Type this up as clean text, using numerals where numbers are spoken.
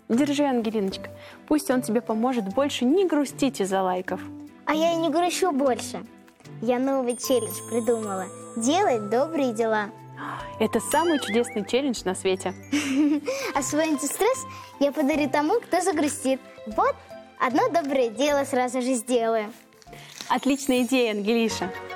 Держи, Ангелиночка. Пусть он тебе поможет больше не грустить из-за лайков. А я и не грущу больше. Я новый челлендж придумала. Делать добрые дела. Это самый чудесный челлендж на свете. А свой антистресс я подарю тому, кто загрустит. Вот, одно доброе дело сразу же сделаю. Отличная идея, Ангелиша.